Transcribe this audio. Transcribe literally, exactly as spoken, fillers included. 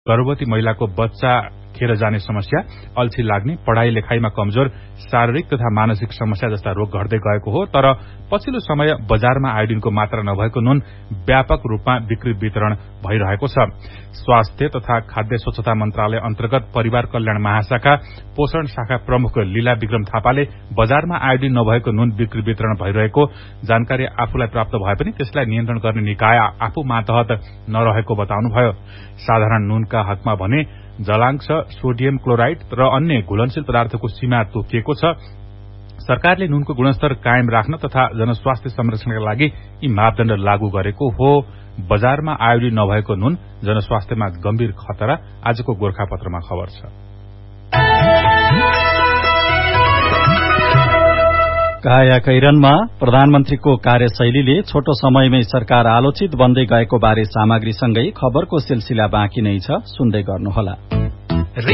गर्भवती महिलाको बच्चा खेर जाने समस्या, अल्छी लाग्ने, पढ़ाई लेखाईमा कमजोर, शारीरिक तथा मानसिक समस्या जस्ता रोग घट्दै गएको हो। तर पछिल्लो समय बजारमा आयोडिनको मात्रा नभएको नुन व्यापक रूपमा बिक्री वितरण भइरहेको छ। स्वास्थ्य तथा खाद्य स्वच्छता मन्त्रालय अन्तर्गत परिवार कल्याण महाशाखा पोषण शाखा प्रमुख लीला विक्रम थापाले बजारमा आयोडिन नभएको नुन बिक्री वितरण भइरहेको जानकारी आफूलाई प्राप्त भए पनि त्यसलाई नियन्त्रण गर्ने निकाय आफू मातहत नरहेको बताउनुभयो। साधारण नुनका हकमा भने जलांश, सोडियम क्लोराइड र अन्य घुलनशील पदार्थको सीमा तोकिएको छ। सरकारले नुनको गुणस्तर कायम राख्न तथा जनस्वास्थ्य संरक्षणका लागि यी मापदण्ड लागू गरेको हो। बजारमा आयोडिन नभएको नुन जनस्वास्थ्यमा गम्भीर खतरा, आजको गोरखापत्रमा खबर छ। काया कैरनमा प्रधानमन्त्रीको कार्यशैलीले छोटो समयमै सरकार आलोचित बन्दै गएको बारे सामग्रीसँगै खबरको सिलसिला बाँकी नै छ, सुन्दै गर्नुहोला।